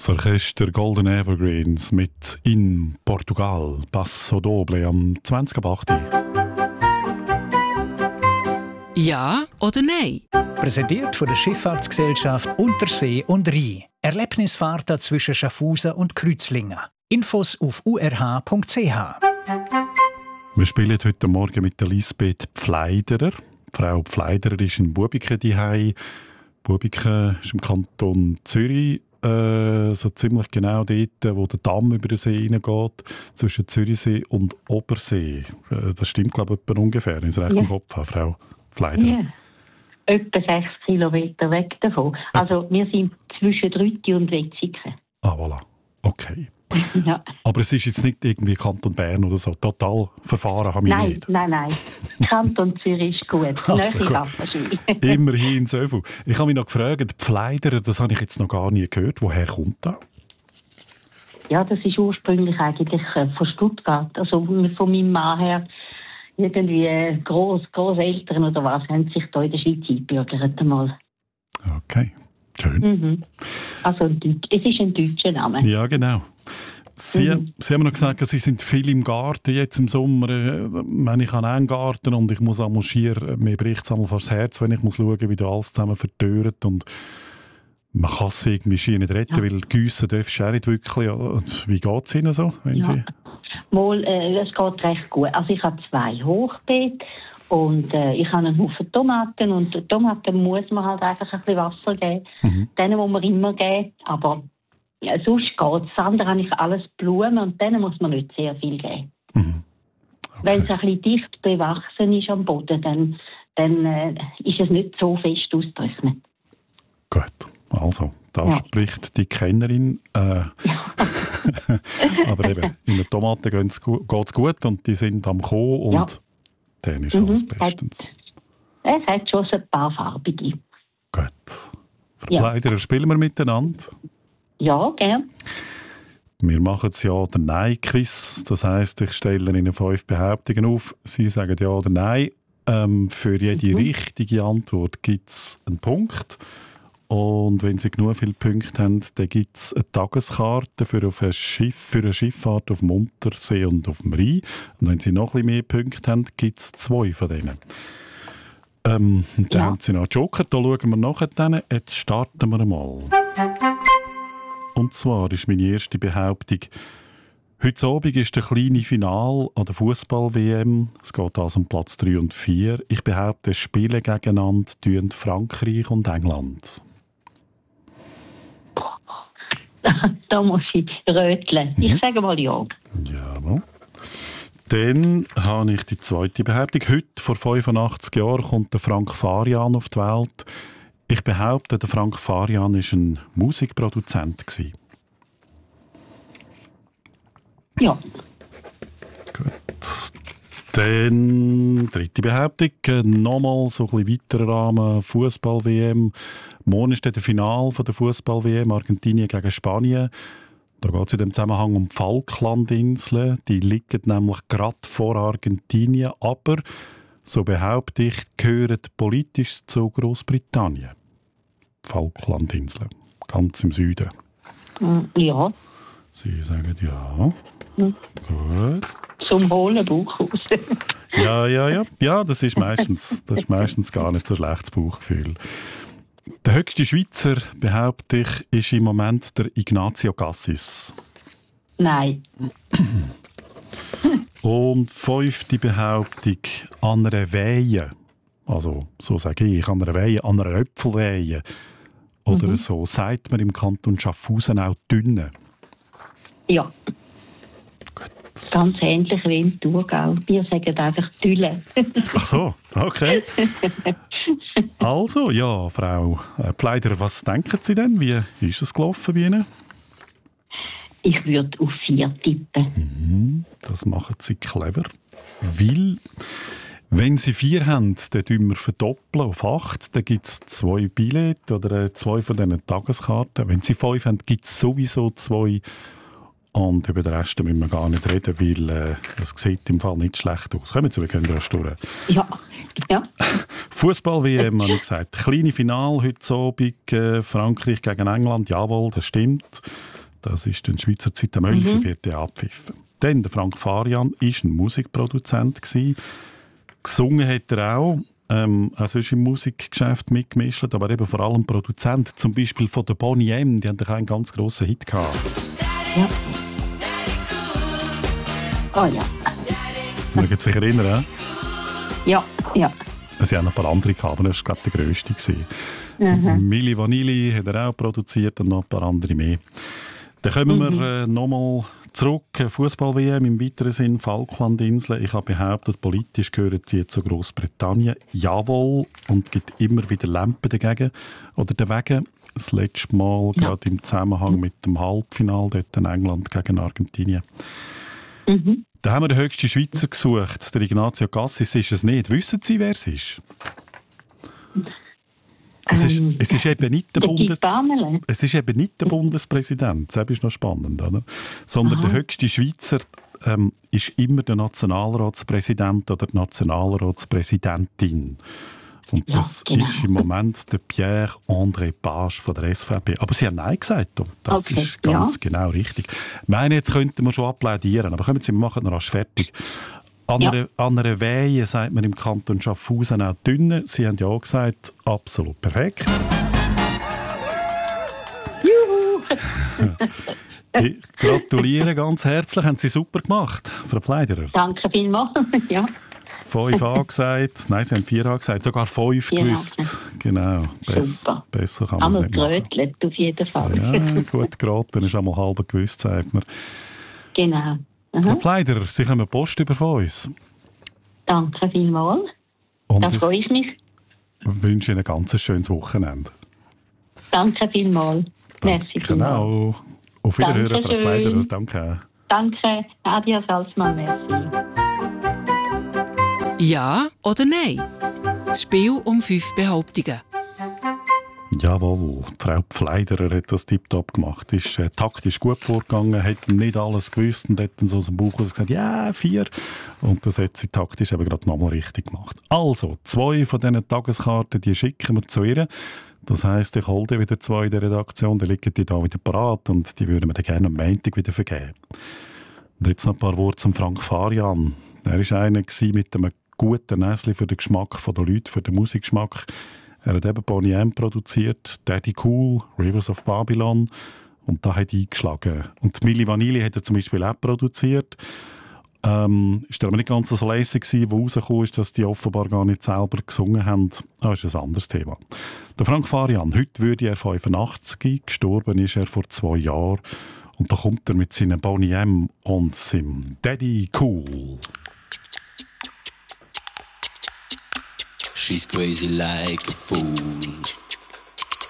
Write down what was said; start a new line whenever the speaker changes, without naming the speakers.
Das Orchester Golden Evergreens mit «In Portugal» Passo Doble am 20.08.
Ja oder nein?
Präsentiert von der Schifffahrtsgesellschaft Untersee und Rhein. Erlebnisfahrten zwischen Schaffhausen und Kreuzlingen. Infos auf urh.ch.
Wir spielen heute Morgen mit der Lisbeth Pfleiderer. Frau Pfleiderer ist in Bubiken daheim. Bubiken ist im Kanton Zürich. So ziemlich genau dort, wo der Damm über den See hineingeht, zwischen Zürichsee und Obersee. Das stimmt, glaube ich, etwa ungefähr, wenn ich es recht im Kopf habe, Frau Pfleiderer.
Ja, etwa 6 Kilometer weg davon. Also wir sind zwischen Rütti und Wetzikon.
Ah, voilà. Okay.
Ja.
Aber es ist jetzt nicht irgendwie Kanton Bern oder so. Total verfahren habe ich nicht.
Nein. Kanton Zürich ist gut.
Also
Nahe
gut.
Rapperswil.
Immerhin so viel. Ich habe mich noch gefragt, Pfleiderer, das habe ich jetzt noch gar nie gehört. Woher kommt das?
Ja, das ist ursprünglich eigentlich von Stuttgart. Also von meinem Mann her. Irgendwie Grosseltern oder was haben sich da in der Schweiz eingebürgert einmal.
Okay, schön.
Also es ist ein deutscher Name.
Ja, genau. Sie haben noch gesagt, Sie sind viel im Garten jetzt im Sommer. Ich habe einen Garten und ich muss einmal mir bricht es einmal fast das Herz, wenn ich muss schauen, wie da alles zusammen verdört und man kann es irgendwie schier nicht retten, weil Giessen darfst du auch nicht wirklich. Wie geht es Ihnen so? Wenn Sie
Es geht recht gut. Also ich habe 2 Hochbeete und ich habe einen Haufen Tomaten und Tomaten muss man halt einfach ein bisschen Wasser geben. Denen muss man immer geben, aber sonst geht es. Das andere habe ich alles Blumen und denen muss man nicht sehr viel geben. Okay. Wenn es ein bisschen dicht bewachsen ist am Boden, dann ist es nicht so fest ausgetrocknet.
Gut, also, da spricht die Kennerin. Aber eben, in den Tomaten geht es gut und die sind am Kommen und dann ist alles bestens.
Es hat schon ein paar farbige.
Gut. Frau Pfleiderer, spielen wir miteinander?
Ja, gern.
Wir machen es Ja- oder Nein-Quiz. Das heisst, ich stelle Ihnen 5 Behauptungen auf. Sie sagen Ja oder Nein. Für jede richtige Antwort gibt es einen Punkt. Und wenn Sie genug viele Punkte haben, dann gibt es eine Tageskarte für eine Schifffahrt auf dem Untersee und auf dem Rhein. Und wenn Sie noch ein bisschen mehr Punkte haben, gibt es 2 von denen. Dann haben Sie noch Joker, da schauen wir nachher. Jetzt starten wir mal. Und zwar ist meine erste Behauptung: Heute Abend ist der kleine Final an der Fußball-WM. Es geht also um Platz 3 und 4. Ich behaupte, es spielen gegeneinander tun Frankreich und England.
Da muss ich röteln. Ich sage mal ja.
Jawohl. Dann habe ich die zweite Behauptung. Heute, vor 85 Jahren, kommt der Frank Farian auf die Welt. Ich behaupte, der Frank Farian war ein Musikproduzent.
Ja.
Gut. Dann dritte Behauptung. Nochmal so ein bisschen weiterer Rahmen. Fußball-WM. Morgen ist dann der Finale der Fußball-WM. Argentinien gegen Spanien. Da geht es in dem Zusammenhang um die Falklandinseln. Die liegen nämlich gerade vor Argentinien. Aber, so behaupte ich, gehören politisch zu Großbritannien. Falklandinseln. Ganz im Süden.
Ja.
Sie sagen ja. Gut.
Zum hohlen Bauch raus.
Ja, das ist meistens gar nicht so ein schlechtes Bauchgefühl. Der höchste Schweizer, behaupte ich, ist im Moment der Ignazio Cassis.
Nein.
Und 5. Behauptung: an einer Weihe, also so sage ich, an einer Weihe, an einer Äpfelweihe, oder so sagt man im Kanton Schaffhausen auch Dünne.
Ja.
Gut.
Ganz ähnlich wie im Thurgau. Wir sagen einfach Dülle.
Ach so, okay. Also, ja, Frau Pfleiderer, was denken Sie denn? Wie ist es gelaufen bei Ihnen?
Ich würde auf 4 tippen.
Das machen Sie clever. Weil, wenn Sie 4 haben, dann tun wir verdoppeln auf 8. Dann gibt es 2 Billette oder 2 von diesen Tageskarten. Wenn Sie 5 haben, gibt es sowieso 2. Und über den Rest müssen wir gar nicht reden, weil es sieht im Fall nicht schlecht aus. Kommen Sie, wir können das durch.
Ja.
Fußball-WM, habe ich gesagt. Kleine Finale heute Abend, Frankreich gegen England. Jawohl, das stimmt. Das ist in Schweizer Zeit am 11 wird der abpfiffen. Dann der Frank Farian war ein Musikproduzent. Gesungen hat er auch. Also ist im Musikgeschäft mitgemischt, aber eben vor allem Produzent. Zum Beispiel von der Boney M. Die haben doch einen ganz grossen Hit gehabt.
Ja. Oh ja.
Mögen Sie sich erinnern?
Ja, ja.
Es haben noch ein paar andere gehabt, aber das war, glaube ich, der grösste. Milli Vanilli hat er auch produziert und noch ein paar andere mehr. Dann kommen wir nochmal zurück. Fußball-WM im weiteren Sinn, Falklandinseln. Ich habe behauptet, politisch gehören sie zu Großbritannien. Jawohl. Und gibt immer wieder Lampen dagegen oder dagegen. Das letzte Mal gerade im Zusammenhang mit dem Halbfinale dort in England gegen Argentinien. Da haben wir den höchsten Schweizer gesucht, der Ignazio Cassis. Ist es nicht. Wissen Sie, wer es ist? Es ist eben nicht der Bundespräsident, das ist noch spannend, oder? Sondern der höchste Schweizer ist immer der Nationalratspräsident oder die Nationalratspräsidentin. Und das ist im Moment der Pierre-André Page von der SVP. Aber Sie haben Nein gesagt. Das ist ganz genau richtig. Ich meine, jetzt könnten wir schon applaudieren, aber kommen Sie, wir machen noch rasch fertig. An einer Weihe sagt man im Kanton Schaffhausen auch dünne. Sie haben ja auch gesagt, absolut perfekt.
Juhu!
Ich gratuliere ganz herzlich, haben Sie super gemacht, Frau Pfleiderer.
Danke vielmals, ja.
5 angesagt, nein, Sie haben 4 angesagt, sogar 5 gewusst. Genau,
Super.
Besser kann man es nicht machen.
Gerötelt, auf jeden Fall.
Ja, gut geraten, ist einmal halb gewusst, sagt man.
Genau.
Frau Pfleiderer, Sie kommen Post über von uns.
Danke vielmals. Da freue ich mich.
Ich wünsche Ihnen ein ganz schönes Wochenende.
Danke vielmals. Merci vielmals.
Genau. Auf Wiederhören, Frau Pfleiderer. Danke.
Danke. Nadia Salzmann, merci.
Ja oder nein? Das Spiel um 5 Behauptungen.
Jawohl, Frau Pfleiderer hat das tiptop gemacht. Ist taktisch gut vorgegangen, hat nicht alles gewusst und hat dann so aus dem Bauch gesagt, ja, 4. Und das hat sie taktisch eben gerade nochmal richtig gemacht. Also, 2 von diesen Tageskarten, die schicken wir zu ihr. Das heisst, ich hole wieder 2 in der Redaktion, dann liegen die da wieder parat und die würden wir dann gerne am Montag wieder vergeben. Und jetzt noch ein paar Worte zum Frank Farian. Er war einer mit einem guten Näschen für den Geschmack der Leute, für den Musikgeschmack. Er hat eben Boney M produziert, Daddy Cool, Rivers of Babylon und da hat er eingeschlagen. Und Milli Vanilli hat er zum Beispiel auch produziert. Ist aber nicht ganz so lässig gewesen, wo rausgekommen ist, dass die offenbar gar nicht selber gesungen haben. Das ist ein anderes Thema. Der Frank Farian, heute würde er 85, gestorben ist er vor 2 Jahren. Und da kommt er mit seinem Boney M und seinem Daddy Cool.
She's crazy like a fool.